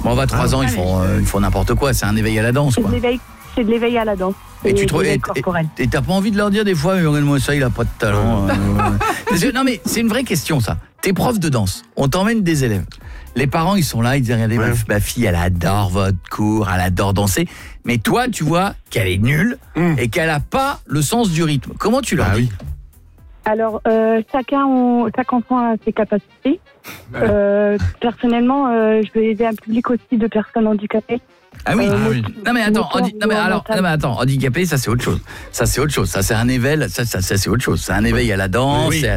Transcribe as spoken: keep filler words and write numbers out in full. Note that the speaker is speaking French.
Bon, on va trois ans, ils font, euh, ils font n'importe quoi. C'est un éveil à la danse, C'est de quoi. l'éveil, c'est de l'éveil à la danse. Et tu trouves, l'éveil et, corporel. et, et t'as pas envie de leur dire des fois, regarde-moi ça, il a pas de talent. euh, Parce que- non mais c'est une vraie question ça. T'es prof de danse, on t'emmène des élèves. Les parents ils sont là, ils disent regardez Ouais. ma, ma fille, elle adore votre cours, elle adore danser. Mais toi tu vois qu'elle est nulle Mm. et qu'elle a pas le sens du rythme. Comment tu leur Ah dis? oui. Alors, euh, chacun, on- chaque enfant a ses capacités. Euh, personnellement, euh, je vais aider un public aussi de personnes handicapées. Ah oui. Euh, Ah oui. Non mais attends, moteur handi- non mais ou alors, mental. non mais attends, handicapé ça c'est autre chose. Ça c'est autre chose. Ça c'est un éveil, ça, ça, ça c'est autre chose. C'est un éveil à la danse. Oui, oui. c'est-